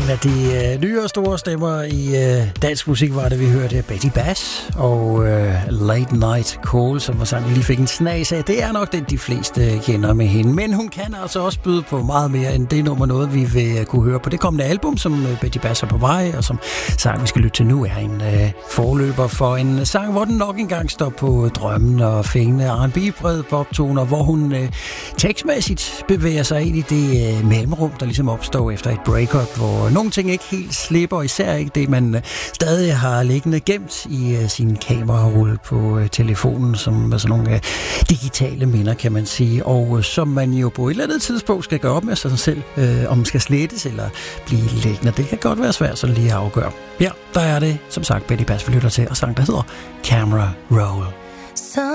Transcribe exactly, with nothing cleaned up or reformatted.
En af de øh, nye og store stemmer i øh, dansk musik var det, vi hørte Betty Bass og øh, Late Night Call, som var sang, vi lige fik en snas af. Det er nok den, de fleste kender med hende. Men hun kan altså også byde på meget mere end det nummer, noget vi vil kunne høre på det kommende album, som øh, Betty Bass er på vej, og som sang, vi skal lytte til nu, er en øh, forløber for en sang, hvor den nok engang står på drømmen og fængende R and B-bred poptoner, hvor hun øh, tekstmæssigt bevæger sig ind i det øh, mellemrum, der ligesom opstår efter et breakup, hvor nogle ting ikke helt slipper, især ikke det, man stadig har liggende gemt i uh, sin kamerarulle på uh, telefonen, som er sådan nogle uh, digitale minder, kan man sige, og uh, som man jo på et eller andet tidspunkt skal gøre op med sig selv, uh, om man skal slettes eller blive liggende. Det kan godt være svært sådan lige at afgøre. Ja, der er det, som sagt, Betty Bass, vi lytter til, og sang, der hedder Camera Roll.